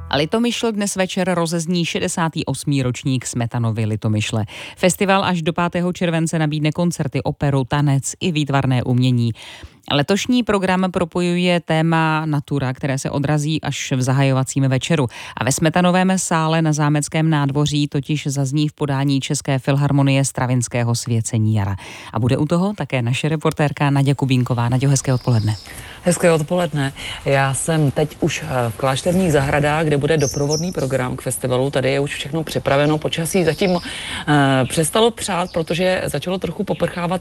Litomyšl dnes večer rozezní 68. ročník Smetanovy Litomyšle. Festival až do 5. července nabídne koncerty, operu, tanec i výtvarné umění. Letošní program propojuje téma Natura, které se odrazí až v zahajovacím večeru. A ve Smetanovém sále na Zámeckém nádvoří totiž zazní v podání České filharmonie Stravinského Svěcení jara. A bude u toho také naše reportérka Naďa Kubínková. Naďo, hezké odpoledne. Hezké odpoledne. Já jsem teď už v Klášterních zahradách, kde bude doprovodný program k festivalu. Tady je už všechno připraveno. Počasí zatím přestalo přát, protože začalo trochu poprchávat